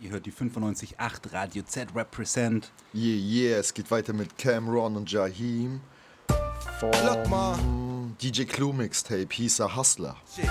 Ihr hört die 95.8 Radio Z Represent. Yeah, es geht weiter mit Cameron und Jaheim vom DJ Clue Mixtape, hieß er Hustler. Shit,